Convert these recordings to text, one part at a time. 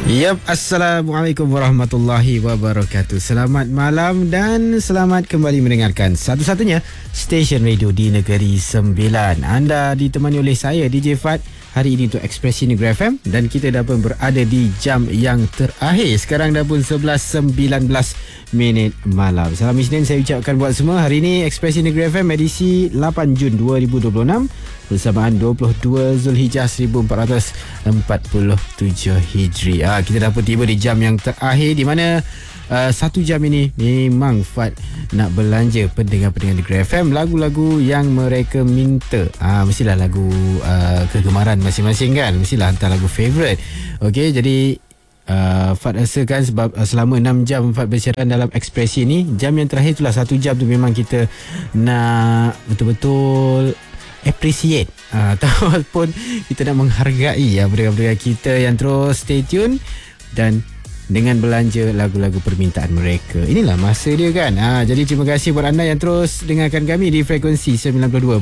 Yap, Assalamualaikum warahmatullahi wabarakatuh. Selamat malam dan selamat kembali mendengarkan satu-satunya stesen radio di Negeri Sembilan. Anda ditemani oleh saya DJ Fad hari ini untuk Ekspresi Negeri FM, dan kita dah pun berada di jam yang terakhir. Sekarang dah pun 11.19 minit malam. Salam Isnin saya ucapkan buat semua. Hari ini Ekspresi Negeri FM edisi 8 Jun 2026 bersamaan 22 Zulhijjah 1447 Hijri. Kita dah pun tiba di jam yang terakhir, di mana satu jam ini memang Fad nak belanja pendengar-pendengar Negeri FM lagu-lagu yang mereka minta. Mestilah lagu kegemaran masing-masing kan, mestilah hantar lagu favourite. Okey, jadi Fad rasakan sebab selama 6 jam Fad bersiaran dalam Ekspresi ni, jam yang terakhir itulah 1 jam tu memang kita nak betul-betul appreciate ataupun kita nak menghargai pendengar-pendengar kita yang terus stay tune dan dengan belanja lagu-lagu permintaan mereka. Inilah masa dia kan. Jadi terima kasih buat anda yang terus dengarkan kami di frekuensi 92.6,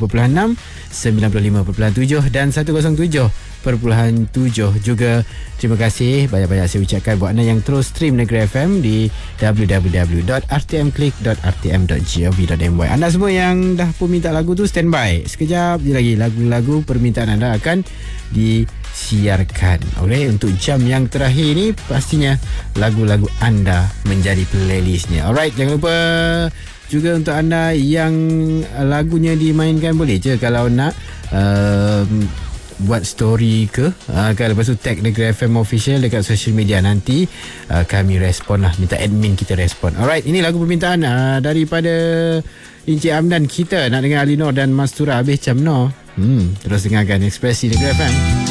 95.7 dan 107.7. Juga terima kasih banyak-banyak saya ucapkan buat anda yang terus stream Negeri FM di www.rtmclick.rtm.gov.my. Anda semua yang dah pun minta lagu tu, standby. Sekejap je lagi lagu-lagu permintaan anda akan disiarkan. Okey, untuk jam yang terakhir ni pastinya lagu-lagu anda menjadi playlistnya. Alright, jangan lupa juga untuk anda yang lagunya dimainkan, boleh je kalau nak buat story ke kan, lepas tu tag Negeri FM Official dekat social media. Nanti kami respon lah, minta admin kita respon. Alright, ini lagu permintaan daripada Encik Amdan. Kita nak dengar Ali Noor dan Mastura. Habis jam no. Terus dengarkan Ekspresi Negeri FM.